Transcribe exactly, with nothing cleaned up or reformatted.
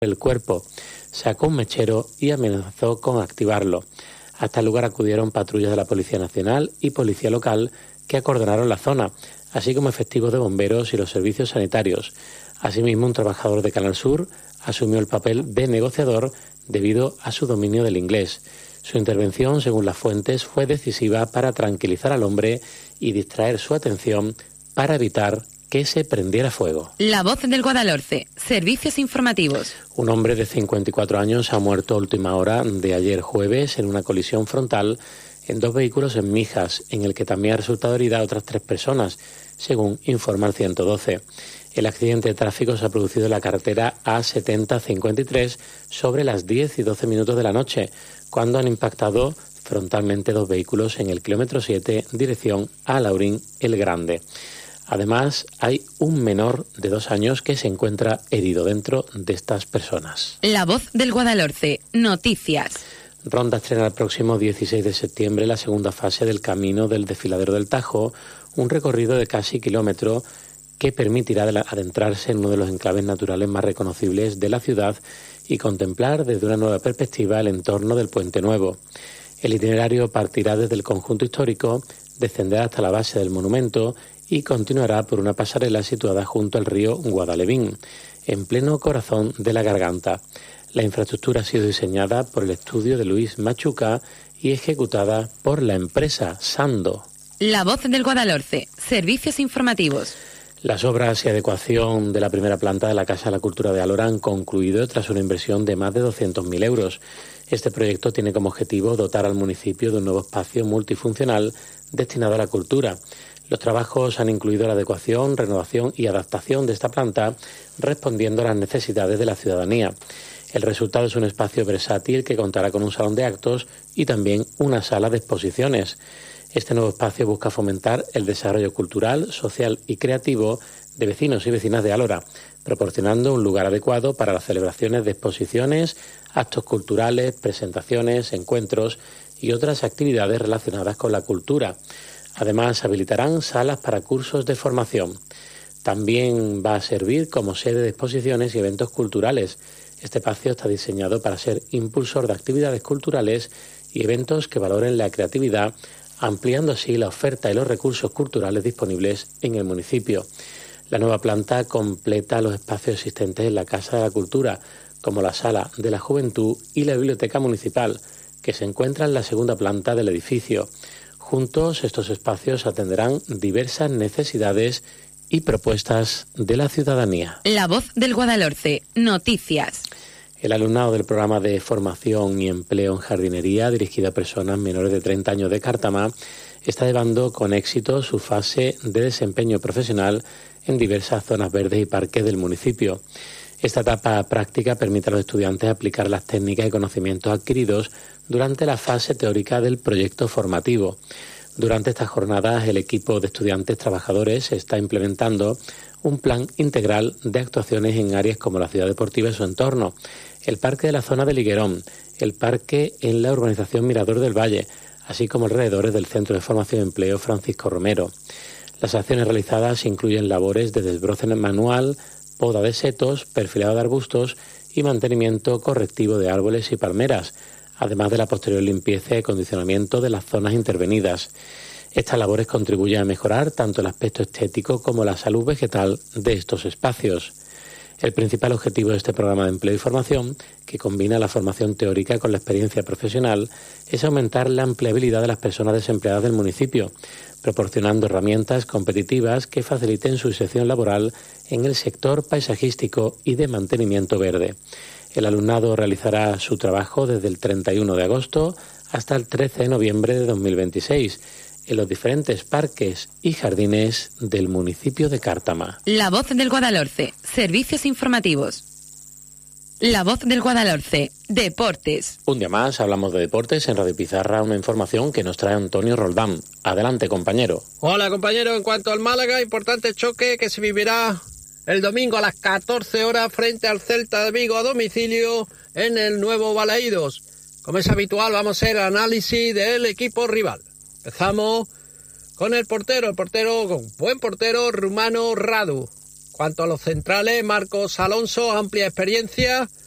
el cuerpo, sacó un mechero y amenazó con activarlo. Hasta el lugar acudieron patrullas de la Policía Nacional y Policía Local que acordonaron la zona, así como efectivos de bomberos y los servicios sanitarios. Asimismo, un trabajador de Canal Sur asumió el papel de negociador debido a su dominio del inglés. Su intervención, según las fuentes, fue decisiva para tranquilizar al hombre y distraer su atención para evitar que se prendiera fuego. La Voz del Guadalhorce, servicios informativos. Un hombre de cincuenta y cuatro años ha muerto a última hora de ayer jueves en una colisión frontal en dos vehículos en Mijas, en el que también ha resultado herida a otras tres personas, según informa el ciento doce. El accidente de tráfico se ha producido en la carretera A setenta cincuenta y tres sobre las diez y doce minutos de la noche, cuando han impactado frontalmente dos vehículos en el kilómetro siete, dirección a Laurín el Grande. Además, hay un menor de dos años que se encuentra herido dentro de estas personas. La Voz del Guadalhorce, noticias. Ronda estrena el próximo dieciséis de septiembre la segunda fase del Camino del Desfiladero del Tajo, un recorrido de casi kilómetro que permitirá adentrarse en uno de los enclaves naturales más reconocibles de la ciudad y contemplar desde una nueva perspectiva el entorno del Puente Nuevo. El itinerario partirá desde el conjunto histórico, descenderá hasta la base del monumento y continuará por una pasarela situada junto al río Guadalevín, en pleno corazón de la Garganta. La infraestructura ha sido diseñada por el estudio de Luis Machuca y ejecutada por la empresa Sando. La Voz del Guadalhorce, servicios informativos. Las obras y adecuación de la primera planta de la Casa de la Cultura de Alhora han concluido tras una inversión de más de doscientos mil euros. Este proyecto tiene como objetivo dotar al municipio de un nuevo espacio multifuncional destinado a la cultura. Los trabajos han incluido la adecuación, renovación y adaptación de esta planta, respondiendo a las necesidades de la ciudadanía. El resultado es un espacio versátil que contará con un salón de actos y también una sala de exposiciones. Este nuevo espacio busca fomentar el desarrollo cultural, social y creativo de vecinos y vecinas de Alhora, proporcionando un lugar adecuado para las celebraciones de exposiciones, actos culturales, presentaciones, encuentros y otras actividades relacionadas con la cultura. Además, habilitarán salas para cursos de formación. También va a servir como sede de exposiciones y eventos culturales. Este espacio está diseñado para ser impulsor de actividades culturales y eventos que valoren la creatividad, ampliando así la oferta y los recursos culturales disponibles en el municipio. La nueva planta completa los espacios existentes en la Casa de la Cultura, como la Sala de la Juventud y la Biblioteca Municipal, que se encuentra en la segunda planta del edificio. Juntos, estos espacios atenderán diversas necesidades y propuestas de la ciudadanía. La Voz del Guadalhorce, noticias. El alumnado del programa de formación y empleo en jardinería, dirigido a personas menores de treinta años de Cártama, está llevando con éxito su fase de desempeño profesional en diversas zonas verdes y parques del municipio. Esta etapa práctica permite a los estudiantes aplicar las técnicas y conocimientos adquiridos durante la fase teórica del proyecto formativo. Durante estas jornadas, el equipo de estudiantes trabajadores está implementando un plan integral de actuaciones en áreas como la ciudad deportiva y su entorno, el parque de la zona de Liguerón, el parque en la urbanización Mirador del Valle, así como alrededores del Centro de Formación y Empleo Francisco Romero. Las acciones realizadas incluyen labores de desbroce manual, poda de setos, perfilado de arbustos y mantenimiento correctivo de árboles y palmeras, además de la posterior limpieza y acondicionamiento de las zonas intervenidas. Estas labores contribuyen a mejorar tanto el aspecto estético como la salud vegetal de estos espacios. El principal objetivo de este programa de empleo y formación, que combina la formación teórica con la experiencia profesional, es aumentar la empleabilidad de las personas desempleadas del municipio, proporcionando herramientas competitivas que faciliten su inserción laboral en el sector paisajístico y de mantenimiento verde. El alumnado realizará su trabajo desde el treinta y uno de agosto hasta el trece de noviembre de dos mil veintiséis en los diferentes parques y jardines del municipio de Cártama. La Voz del Guadalhorce, servicios informativos. La Voz del Guadalhorce, deportes. Un día más hablamos de deportes en Radio Pizarra, una información que nos trae Antonio Roldán. Adelante, compañero. Hola, compañero. En cuanto al Málaga, importante choque que se vivirá el domingo a las catorce horas frente al Celta de Vigo a domicilio en el Nuevo Balaídos. Como es habitual, vamos a hacer análisis del equipo rival. Empezamos con el portero, el portero, con buen portero, Rumano Radu. Cuanto a los centrales, Marcos Alonso, amplia experiencia,